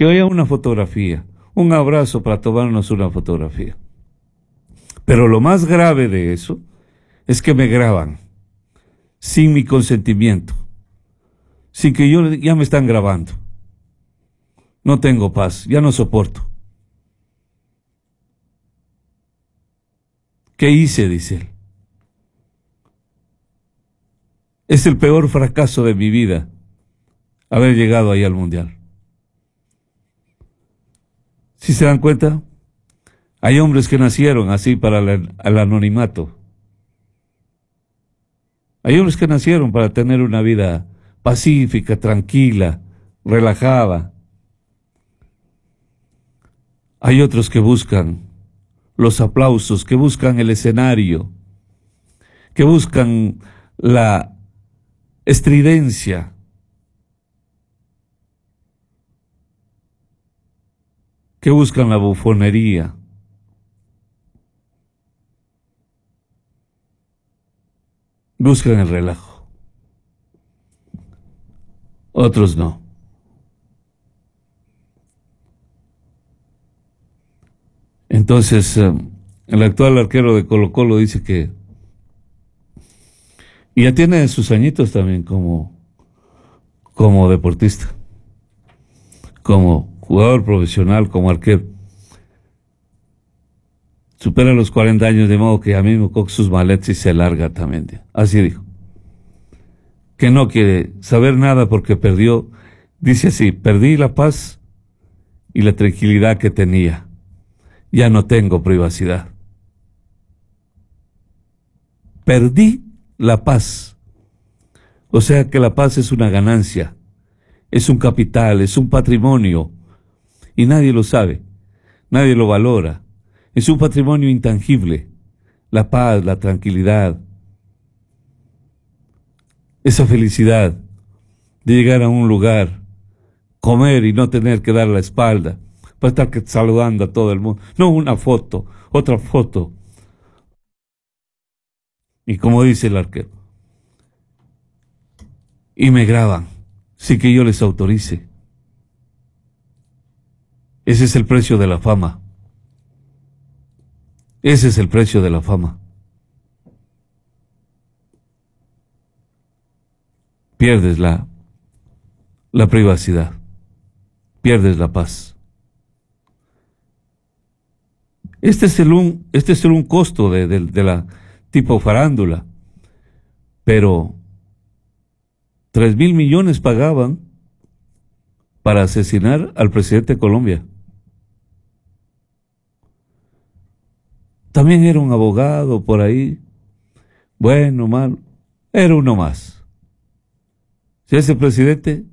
que haya una fotografía, un abrazo para tomarnos una fotografía. Pero lo más grave de eso es que me graban sin mi consentimiento, sin que ya me están grabando. No tengo paz, ya no soporto. ¿Qué hice?, dice él. Es el peor fracaso de mi vida haber llegado ahí al Mundial. ¿Sí se dan cuenta? Hay hombres que nacieron así para el anonimato. Hay hombres que nacieron para tener una vida pacífica, tranquila, relajada. Hay otros que buscan los aplausos, que buscan el escenario, que buscan la estridencia, que buscan la bufonería. Buscan el relajo. Otros no. Entonces, el actual arquero de Colo-Colo dice que, y ya tiene sus añitos también como deportista, como jugador profesional, como arquero. Supera los 40 años, de modo que ya mismo coge sus maletas y se larga también. Así dijo. Que no quiere saber nada porque perdió, dice así: perdí la paz y la tranquilidad que tenía. Ya no tengo privacidad. Perdí la paz. O sea que la paz es una ganancia, es un capital, es un patrimonio, y nadie lo sabe, nadie lo valora. Es un patrimonio intangible, la paz, la tranquilidad, esa felicidad de llegar a un lugar, comer y no tener que dar la espalda, para estar saludando a todo el mundo. No una foto, otra foto. Y como dice el arquero, y me graban sin que yo les autorice. Ese es el precio de la fama. Ese es el precio de la fama. Pierdes la privacidad, pierdes la paz. Este es un costo de la tipo farándula, pero 3.000 millones pagaban para asesinar al presidente de Colombia. También era un abogado por ahí, bueno, malo, era uno más. Si ese presidente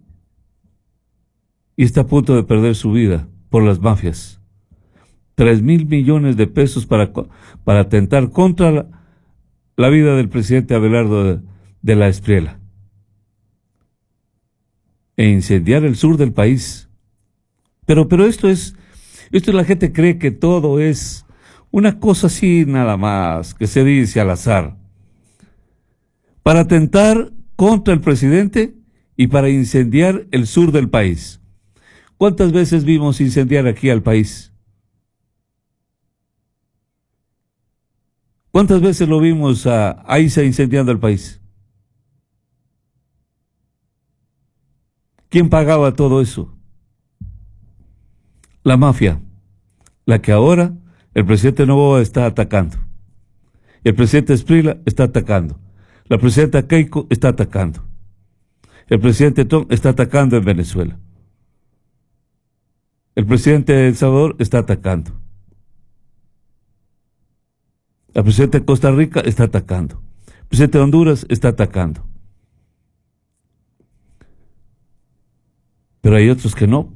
y está a punto de perder su vida por las mafias, 3.000 millones de pesos para atentar contra la vida del presidente Abelardo de la Espriella e incendiar el sur del país. Pero esto es la gente cree que todo es una cosa así nada más, que se dice al azar, para atentar contra el presidente y para incendiar el sur del país. ¿Cuántas veces vimos incendiar aquí al país? ¿Cuántas veces lo vimos a Aiza incendiando el país? ¿Quién pagaba todo eso? La mafia, la que ahora el presidente Noboa está atacando. El presidente Espriella está atacando. La presidenta Keiko está atacando. El presidente Trump está atacando en Venezuela. El presidente de El Salvador está atacando. La presidenta de Costa Rica está atacando. El presidente de Honduras está atacando. Pero hay otros que no.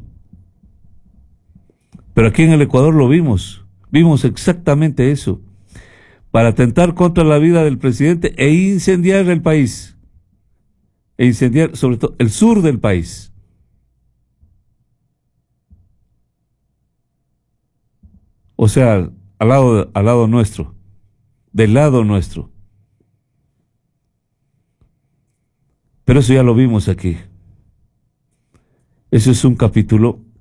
Pero aquí en el Ecuador lo vimos. Vimos exactamente eso. Para atentar contra la vida del presidente e incendiar el país. E incendiar sobre todo el sur del país. O sea, al lado nuestro. Del lado nuestro. Pero eso ya lo vimos aquí. Eso es un capítulo